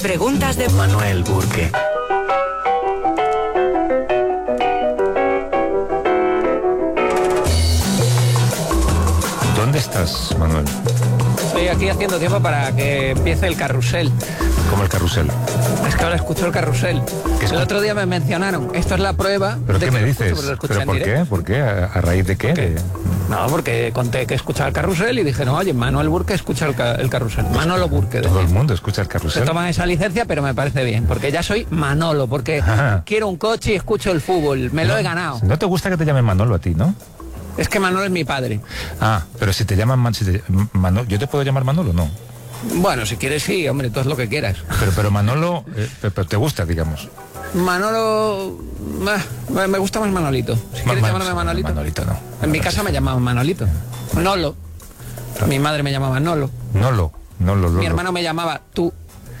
Preguntas de Manuel Burke. ¿Dónde estás, Manuel? Estoy aquí haciendo tiempo para que empiece el carrusel. ¿Cómo el carrusel? Es que ahora escucho el carrusel. El otro día me mencionaron, esto es la prueba. ¿Pero de qué que me dices? lo escuché ¿Pero en por directo. qué? ¿Por qué? ¿A raíz de qué? No, porque conté que escuchaba el carrusel y dije, no, oye, Manuel Burke escucha el carrusel. Manolo Burke. Todo el mundo escucha el Se carrusel. toman esa licencia, pero me parece bien, porque ya soy Manolo, porque quiero un coche y escucho el fútbol, me lo he ganado. No te gusta que te llamen Manolo a ti, ¿no? Es que Manolo es mi padre. Ah, pero si te llaman Manolo, ¿yo te puedo llamar Manolo? No. Bueno, si quieres sí, hombre, tú haz lo que quieras. Pero Manolo, pero te gusta, digamos. Manolo, me gusta más Manolito. Si quieres llamarme Manolito. Manolito no. En mi casa me llamaban Manolito. Nolo. Mi madre me llamaba Nolo. Nolo. Mi hermano me llamaba tú.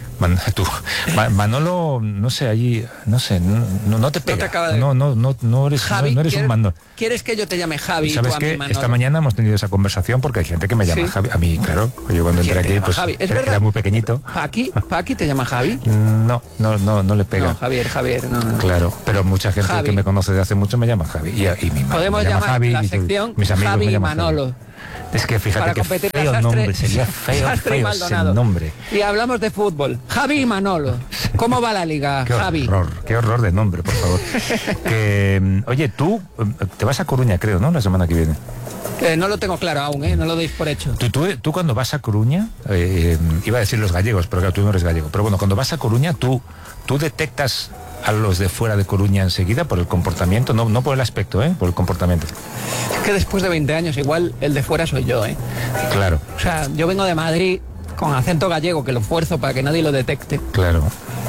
Manolo, no sé, allí, no sé, no te pega. No te acaba de... No eres, Javi, no eres un Manolo. ¿Quieres que yo te llame Javi? ¿Y sabes qué? Esta mañana hemos tenido esa conversación porque hay gente que me llama Javi. A mí, claro, yo cuando entré aquí, pues era muy pequeñito. ¿Paqui te llama Javi? No le pega. No, Javier, no. Claro, pero mucha gente Javi. que me conoce de hace mucho me llama Javi. Y mi madre podemos me llama llamar Javi, la sección mis amigos Javi me y llaman Manolo. Javi. Es que fíjate que feo nombre, sería feo ese nombre. Y hablamos de fútbol. Javi y Manolo. ¿Cómo va la liga, Javi? Qué horror de nombre, por favor. Oye, tú te vas a Coruña, creo, ¿no? La semana que viene. No lo tengo claro aún, no lo deis por hecho. Tú cuando vas a Coruña, iba a decir los gallegos, pero claro, tú no eres gallego. Pero bueno, cuando vas a Coruña, tú detectas a los de fuera de Coruña enseguida por el comportamiento, no por el aspecto, por el comportamiento. Es que después de 20 años igual el de fuera soy yo, Claro. O sea, yo vengo de Madrid con acento gallego, que lo fuerzo para que nadie lo detecte. Claro.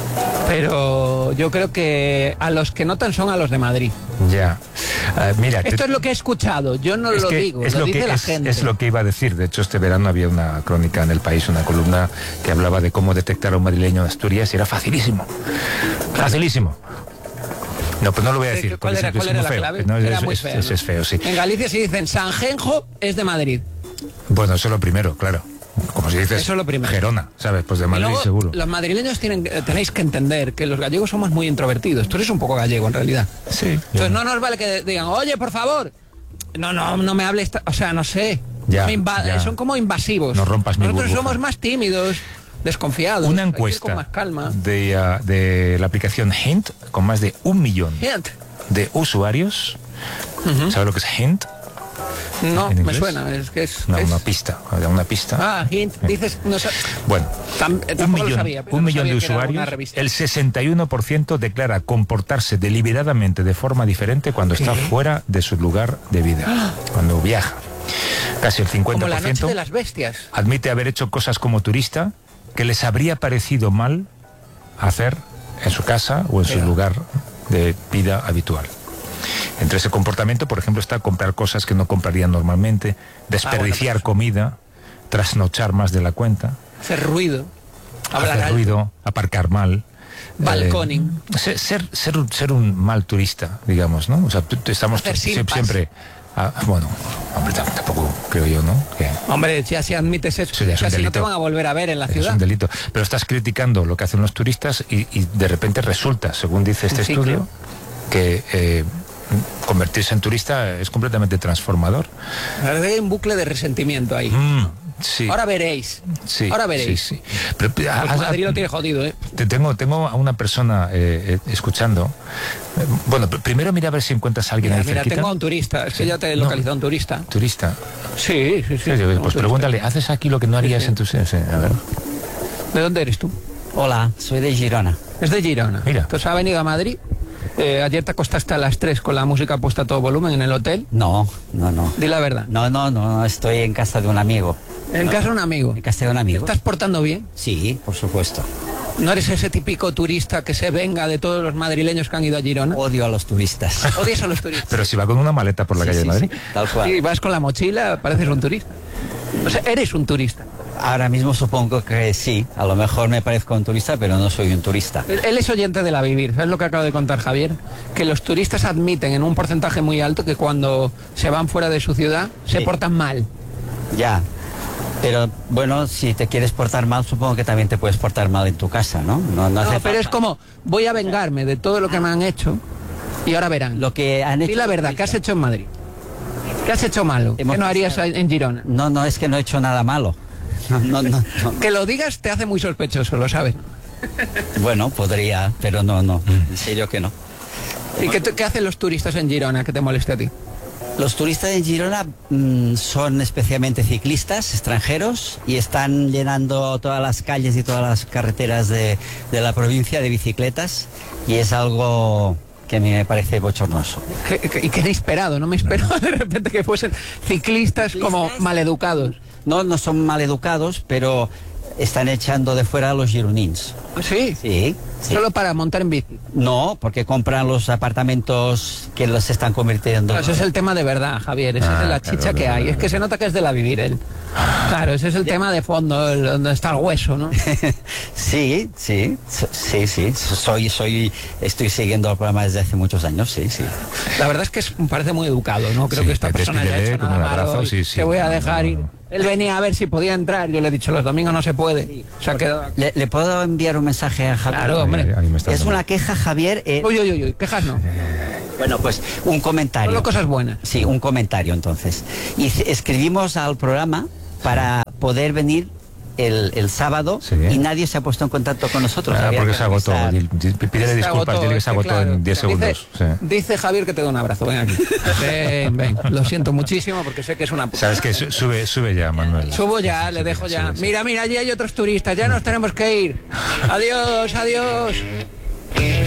Pero yo creo que a los que notan son a los de Madrid. Ya. Mira, esto es lo que he escuchado, yo no lo digo, lo dice la gente. Es lo que iba a decir. De hecho, este verano había una crónica en El País, una columna que hablaba de cómo detectar a un madrileño en Asturias y era facilísimo. Facilísimo. No, pues no lo voy a decir. ¿Cuál era la clave? No, era muy feo, es feo, sí. En Galicia si dicen Sanjenjo es de Madrid. Bueno, eso es lo primero, claro. Como si dices eso es lo primero. Gerona, ¿sabes? Pues de Madrid luego, seguro. Los madrileños tenéis que entender que los gallegos somos muy introvertidos. Tú eres un poco gallego en realidad. Sí. Entonces no nos vale que digan, oye, por favor. No me hables, o sea, no sé. Ya. Son como invasivos. No rompas mi Nosotros burbuja. somos más tímidos, desconfiados. Una hay que ir encuesta con más calma. de la aplicación Hint, con más de 1 millón de usuarios. ¿Sabes lo que es Hint? No, me suena, es que es... Una pista. Ah, Hint, dices... No sé. Bueno, tampoco lo sabía, un millón de usuarios, el 61% declara comportarse deliberadamente de forma diferente cuando está fuera de su lugar de vida, cuando viaja. Casi el 50% como la noche de las bestias. Admite haber hecho cosas como turista que les habría parecido mal hacer en su casa o en su lugar de vida habitual. Entre ese comportamiento, por ejemplo, está comprar cosas que no comprarían normalmente, desperdiciar comida, trasnochar más de la cuenta, hacer ruido, aparcar mal, balconing, ser un mal turista, digamos, ¿no? O sea, estamos siempre... bueno, hombre, tampoco creo yo, ¿no? Hombre, ya si admites eso, ya si no te van a volver a ver en la ciudad. Es un delito. Pero estás criticando lo que hacen los turistas y de repente resulta, según dice este estudio, que convertirse en turista es completamente transformador. Hay un bucle de resentimiento ahí. Sí. Ahora veréis. Sí, ahora veréis. Sí. Pero, Madrid lo tiene jodido, Tengo a una persona escuchando. Bueno, primero mira a ver si encuentras a alguien ahí cerquita. Mira, tengo a un turista. Es que ya te he localizado un turista. ¿Turista? Sí. Pues pregúntale, ¿haces aquí lo que no harías en tu... A ver. ¿De dónde eres tú? Hola, soy de Girona. Es de Girona. Mira. Entonces ha venido a Madrid. Ayer te acostaste a las 3 con la música puesta a todo volumen en el hotel. No. Di la verdad. No, estoy en casa de un amigo. ¿En casa de un amigo? En casa de un amigo. ¿Te estás portando bien? Sí, por supuesto. ¿No eres ese típico turista que se venga de todos los madrileños que han ido a Girona? Odio a los turistas. Odias a los turistas. Pero si va con una maleta por la calle de Madrid. Sí, tal cual. Y vas con la mochila, pareces un turista. O sea, eres un turista. Ahora mismo supongo que sí. A lo mejor me parezco un turista, pero no soy un turista. Él es oyente de La Vivir. ¿Sabes lo que acaba de contar Javier? Que los turistas admiten en un porcentaje muy alto que cuando se van fuera de su ciudad se portan mal. Ya. Pero bueno, si te quieres portar mal, supongo que también te puedes portar mal en tu casa, ¿no? No hace pero falta. es como, voy a vengarme de todo lo que me han hecho y ahora verán. Lo que han hecho. Di la verdad, ¿qué has hecho en Madrid? ¿Qué has hecho malo? ¿Qué no harías en Girona? No, es que no he hecho nada malo. No. Que lo digas te hace muy sospechoso, lo sabes. Bueno, podría, pero no. En serio que no. ¿Y qué hacen los turistas en Girona que te moleste a ti? Los turistas en Girona son especialmente ciclistas extranjeros y están llenando todas las calles y todas las carreteras de la provincia de bicicletas, y es algo que a mí me parece bochornoso. Y que inesperado, no me esperaba de repente que fuesen ciclistas como maleducados. No son maleducados, pero están echando de fuera a los gironins. ¿Sí? Sí. Solo para montar en bici. No, porque compran los apartamentos que los están convirtiendo. Ese es el tema de verdad, Javier. Esa es la chicha que hay. Es que se nota que es de la vivir él. Claro, ese es el tema de fondo, donde está el hueso, ¿no? Sí. Estoy siguiendo el programa desde hace muchos años, sí. La verdad es que parece muy educado, ¿no? Creo que esta persona ya ha hecho nada malo. Te voy a dejar ir. Él venía a ver si podía entrar. Yo le he dicho, los domingos no se puede. Se ha quedado... ¿Le puedo enviar un mensaje a Javier? Claro, hombre. Es una queja, Javier. Uy, quejas no. Bueno, pues un comentario. Solo cosas buenas. Sí, un comentario entonces. Y escribimos al programa para poder venir el sábado, y nadie se ha puesto en contacto con nosotros. Porque se agotó. Pídele disculpas, dile que se agotó en 10 segundos. Dice Javier que te da un abrazo. Ven aquí. Ven. Lo siento muchísimo porque sé que es una... Sabes que sube ya, Manuel. Subo ya, le dejo ya. Mira, allí hay otros turistas. Ya nos tenemos que ir. Adiós.